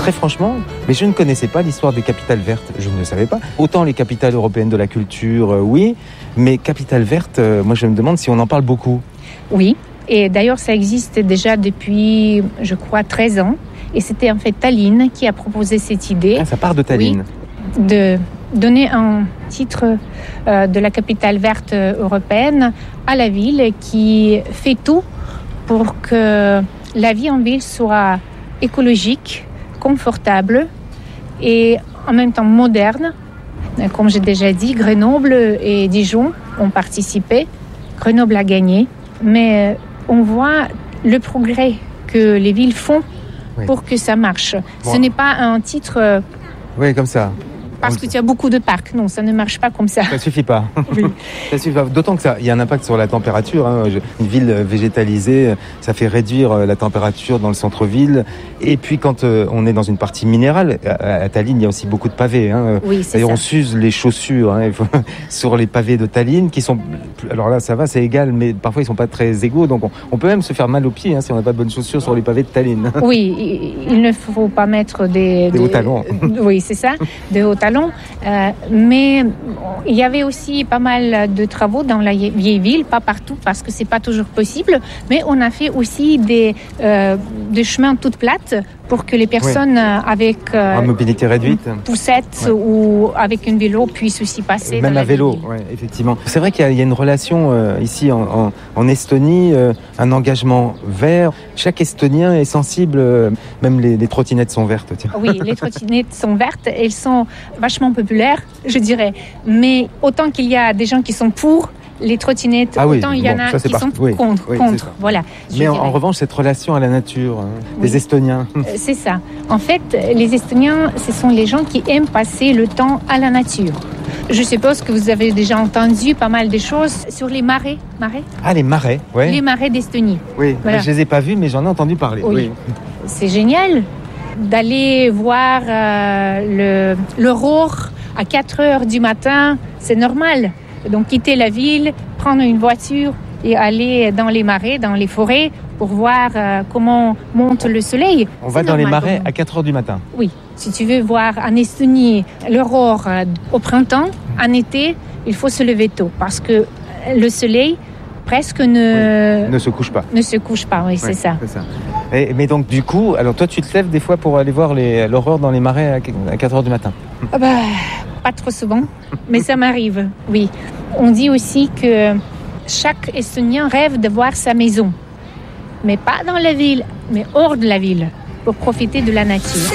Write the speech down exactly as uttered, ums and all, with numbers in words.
très franchement, mais je ne connaissais pas l'histoire des capitales vertes. Je ne le savais pas. Autant les capitales européennes de la culture, euh, oui, mais capitales vertes, euh, moi je me demande si on en parle beaucoup. Oui, et d'ailleurs ça existe déjà depuis, je crois, treize ans. Et c'était en fait Tallinn qui a proposé cette idée. Ah, ça part de Tallinn. Oui, de donner un titre euh, de la capitale verte européenne à la ville qui fait tout pour que la vie en ville soit écologique, confortable et en même temps moderne. Comme j'ai déjà dit, Grenoble et Dijon ont participé. Grenoble a gagné. Mais on voit le progrès que les villes font oui. pour que ça marche. Bon. Ce n'est pas un titre... Oui, comme ça. Parce que tu as beaucoup de parcs. Non, ça ne marche pas comme ça. Ça suffit pas. Oui. Ça suffit pas. D'autant que ça, il y a un impact sur la température. Hein. Une ville végétalisée, ça fait réduire la température dans le centre-ville. Et puis quand euh, on est dans une partie minérale, à, à Tallinn, il y a aussi beaucoup de pavés. Hein. Oui, c'est D'ailleurs, ça. on s'use les chaussures hein, sur les pavés de Tallinn, qui sont. Alors là, ça va, c'est égal, mais parfois ils sont pas très égaux. Donc on, on peut même se faire mal aux pieds hein, si on n'a pas de bonnes chaussures sur les pavés de Tallinn. Oui, il ne faut pas mettre des, des, des hauts talons. Oui, c'est ça, des hauts talons. Euh, mais il y avait aussi pas mal de travaux dans la vieille ville, pas partout parce que c'est pas toujours possible, mais on a fait aussi des, euh, des chemins toutes plates pour que les personnes oui. avec euh, en mobilité réduite, une poussette ouais. ou avec une vélo puissent aussi passer. Même dans à la vélo, ouais, effectivement. C'est vrai qu'il y a, il y a une relation euh, ici en, en, en Estonie, euh, un engagement vert. Chaque Estonien est sensible, euh, même les, les trottinettes sont vertes. Tiens. Oui, les trottinettes sont vertes, elles sont vachement populaires, je dirais. Mais autant qu'il y a des gens qui sont pour les trottinettes, ah oui, autant il y bon, en a qui partout. sont oui, contre. Oui, contre. Voilà. Mais en, en revanche, cette relation à la nature hein, oui. des Estoniens. Euh, c'est ça. En fait, les Estoniens, ce sont les gens qui aiment passer le temps à la nature. Je suppose que vous avez déjà entendu pas mal de choses sur les marais. marais ah, les marais, oui. Les marais d'Estonie. Oui, voilà. Je ne les ai pas vus, mais j'en ai entendu parler. Oui. oui. C'est génial d'aller voir euh, le, l'aurore à quatre heures du matin. C'est normal. Donc, quitter la ville, prendre une voiture et aller dans les marais, dans les forêts pour voir euh, comment monte le soleil. On va dans les marais à quatre heures du matin. Oui. Si tu veux voir en Estonie l'aurore euh, au printemps, en été, il faut se lever tôt parce que le soleil presque ne... Oui. Ne se couche pas. Ne se couche pas, oui, oui c'est ça. C'est ça. Et, mais donc, du coup, alors toi, tu te lèves des fois pour aller voir les, l'aurore dans les marais à quatre heures du matin? Ah bah, pas trop souvent, mais ça m'arrive, oui. On dit aussi que chaque Estonien rêve de voir sa maison, mais pas dans la ville, mais hors de la ville, pour profiter de la nature.